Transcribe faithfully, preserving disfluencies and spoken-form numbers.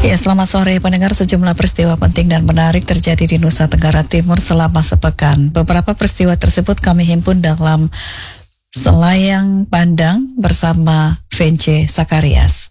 Ya, selamat sore pendengar. Sejumlah peristiwa penting dan menarik terjadi di Nusa Tenggara Timur selama sepekan. Beberapa peristiwa tersebut kami himpun dalam Selayang Pandang bersama Vence Sakarias.